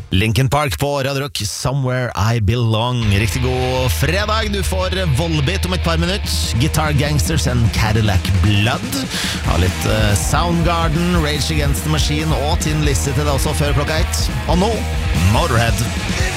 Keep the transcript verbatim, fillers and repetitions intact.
Linkin Park på Radio Rock, Somewhere I Belong. Riktig god fredag, du får Volbeat om et par minutter, Guitar Gangsters and Cadillac Blood. Har litt uh, Soundgarden, Rage Against the Machine og Tin Lizzy til deg også før klokka ett. Og nå, Motorhead.